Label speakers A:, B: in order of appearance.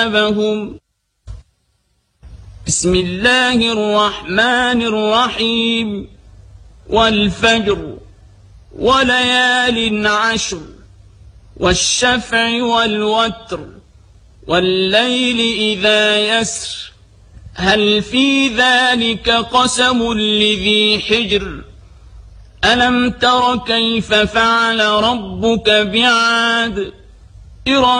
A: بسم الله الرحمن الرحيم والفجر وليال عشر والشفع والوتر والليل إذا يسر هل في ذلك قسم لذي حجر ألم تر كيف فعل ربك بعاد إرم